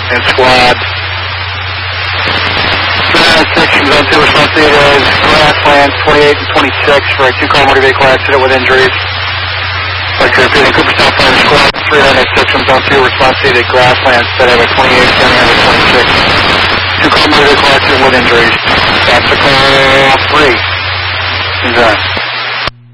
and squad. 396 from Zone 2, response needed. Grasslands 28 and 26 for a 2-car motor vehicle accident with injuries. Like to repeat, Cooperstown Fire Squad 396 from Zone 2, response needed. Grasslands, Federal 28, County Highway 26. 2-car motor vehicle accident with injuries. That's a call 3. Done.